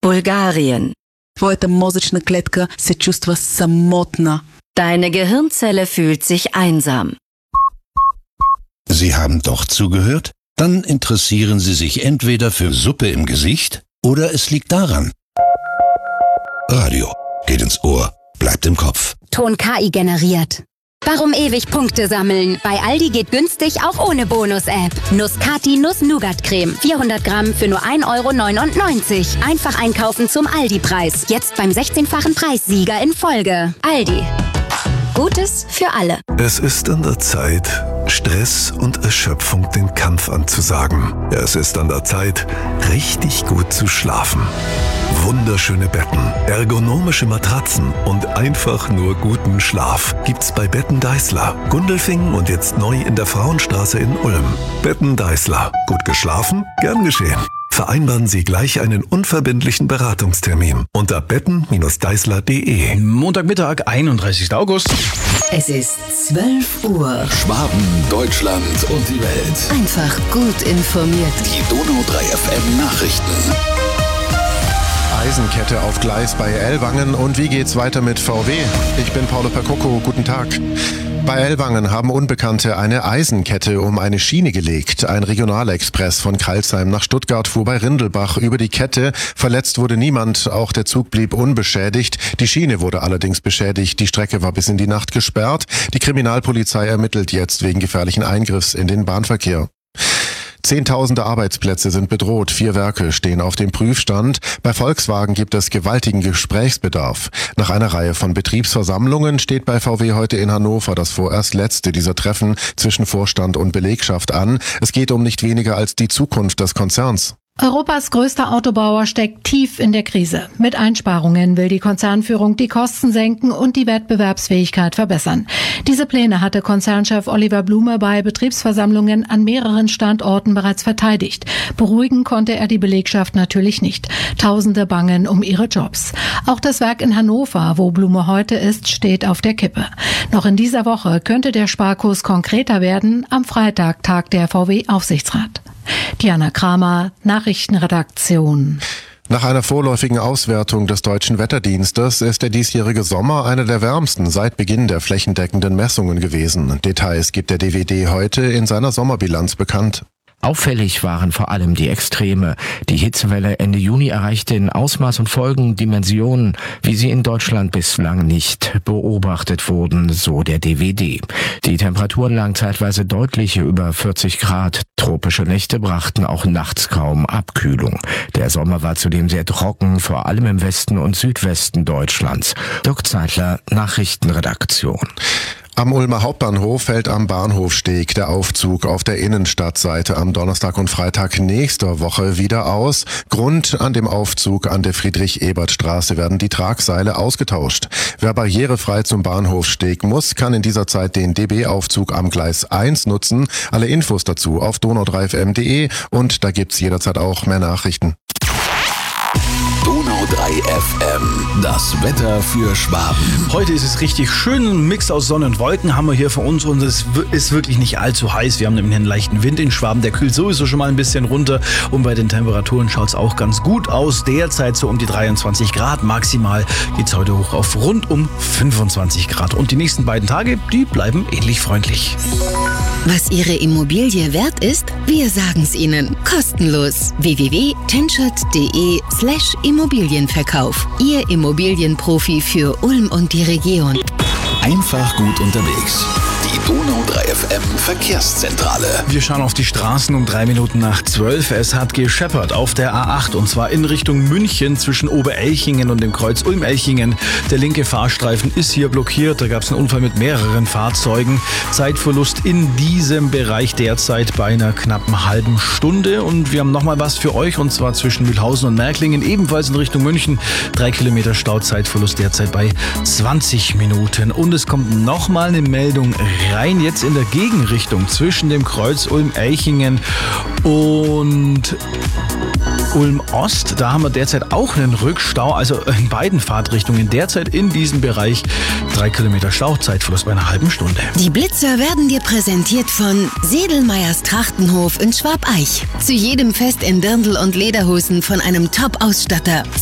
Bulgarien. Твоята мозъчна клетка се чувства самотна. Deine Gehirnzelle fühlt sich einsam. Sie haben doch zugehört? Dann interessieren Sie sich entweder für Suppe im Gesicht oder es liegt daran. Radio geht ins Ohr, bleibt im Kopf. Ton KI generiert. Warum ewig Punkte sammeln? Bei Aldi geht günstig auch ohne Bonus-App. Nuss-Cati Nuss-Nougat-Creme. 400 Gramm für nur 1,99 €. Einfach einkaufen zum Aldi-Preis. Jetzt beim 16-fachen Preissieger in Folge. Aldi. Gutes für alle. Es ist an der Zeit, Stress und Erschöpfung den Kampf anzusagen. Es ist an der Zeit, richtig gut zu schlafen. Wunderschöne Betten, ergonomische Matratzen und einfach nur guten Schlaf gibt's bei Betten Deißler, Gundelfingen und jetzt neu in der Frauenstraße in Ulm. Betten Deißler. Gut geschlafen? Gern geschehen. Vereinbaren Sie gleich einen unverbindlichen Beratungstermin unter betten-deißler.de. Montagmittag, 31. August. Es ist 12 Uhr. Schwaben, Deutschland und die Welt. Einfach gut informiert. Die Donau 3 FM Nachrichten. Eisenkette auf Gleis bei Ellwangen und wie geht's weiter mit VW? Ich bin Paulo Percocco, guten Tag. Bei Ellwangen haben Unbekannte eine Eisenkette um eine Schiene gelegt. Ein Regionalexpress von Crailsheim nach Stuttgart fuhr bei Rindelbach über die Kette. Verletzt wurde niemand, auch der Zug blieb unbeschädigt. Die Schiene wurde allerdings beschädigt. Die Strecke war bis in die Nacht gesperrt. Die Kriminalpolizei ermittelt jetzt wegen gefährlichen Eingriffs in den Bahnverkehr. Zehntausende Arbeitsplätze sind bedroht, 4 Werke stehen auf dem Prüfstand. Bei Volkswagen gibt es gewaltigen Gesprächsbedarf. Nach einer Reihe von Betriebsversammlungen steht bei VW heute in Hannover das vorerst letzte dieser Treffen zwischen Vorstand und Belegschaft an. Es geht um nicht weniger als die Zukunft des Konzerns. Europas größter Autobauer steckt tief in der Krise. Mit Einsparungen will die Konzernführung die Kosten senken und die Wettbewerbsfähigkeit verbessern. Diese Pläne hatte Konzernchef Oliver Blume bei Betriebsversammlungen an mehreren Standorten bereits verteidigt. Beruhigen konnte er die Belegschaft natürlich nicht. Tausende bangen um ihre Jobs. Auch das Werk in Hannover, wo Blume heute ist, steht auf der Kippe. Noch in dieser Woche könnte der Sparkurs konkreter werden. Am Freitag tagt der VW-Aufsichtsrat. Diana Kramer, Nachrichtenredaktion. Nach einer vorläufigen Auswertung des Deutschen Wetterdienstes ist der diesjährige Sommer einer der wärmsten seit Beginn der flächendeckenden Messungen gewesen. Details gibt der DWD heute in seiner Sommerbilanz bekannt. Auffällig waren vor allem die Extreme. Die Hitzewelle Ende Juni erreichte in Ausmaß und Folgen Dimensionen, wie sie in Deutschland bislang nicht beobachtet wurden, so der DWD. Die Temperaturen lagen zeitweise deutlich über 40 Grad. Tropische Nächte brachten auch nachts kaum Abkühlung. Der Sommer war zudem sehr trocken, vor allem im Westen und Südwesten Deutschlands. Dirk Zeitler, Nachrichtenredaktion. Am Ulmer Hauptbahnhof fällt am Bahnhofsteg der Aufzug auf der Innenstadtseite am Donnerstag und Freitag nächster Woche wieder aus. Grund: an dem Aufzug an der Friedrich-Ebert-Straße werden die Tragseile ausgetauscht. Wer barrierefrei zum Bahnhofsteg muss, kann in dieser Zeit den DB-Aufzug am Gleis 1 nutzen. Alle Infos dazu auf donau3fm.de und da gibt's jederzeit auch mehr Nachrichten. Donau 3 FM, das Wetter für Schwaben. Heute ist es richtig schön, ein Mix aus Sonne und Wolken haben wir hier für uns und es ist wirklich nicht allzu heiß. Wir haben nämlich einen leichten Wind in Schwaben, der kühlt sowieso schon mal ein bisschen runter und bei den Temperaturen schaut es auch ganz gut aus. Derzeit so um die 23 Grad, maximal geht es heute hoch auf rund um 25 Grad und die nächsten beiden Tage, die bleiben ähnlich freundlich. Was Ihre Immobilie wert ist, wir sagen's Ihnen. Kostenlos. www.tenschert.de/Immobilienverkauf. Ihr Immobilienprofi für Ulm und die Region. Einfach gut unterwegs. Die Donau 3 FM Verkehrszentrale. Wir schauen auf die Straßen um 3 Minuten nach 12. Es hat gescheppert auf der A8 und zwar in Richtung München zwischen Oberelchingen und dem Kreuz Ulm-Elchingen. Der linke Fahrstreifen ist hier blockiert. Da gab es einen Unfall mit mehreren Fahrzeugen. Zeitverlust in diesem Bereich derzeit bei einer knappen halben Stunde. Und wir haben nochmal was für euch und zwar zwischen Mühlhausen und Märklingen, ebenfalls in Richtung München. 3 Kilometer Stauzeitverlust derzeit bei 20 Minuten. Und es kommt nochmal eine Meldung rein, jetzt in der Gegenrichtung zwischen dem Kreuz Ulm-Elchingen und Ulm-Ost. Da haben wir derzeit auch einen Rückstau, also in beiden Fahrtrichtungen derzeit in diesem Bereich 3 Kilometer Stauzeitverlust bei einer halben Stunde. Die Blitzer werden dir präsentiert von Sedelmeyers Trachtenhof in Schwabeich. Zu jedem Fest in Dirndl und Lederhosen von einem Top-Ausstatter.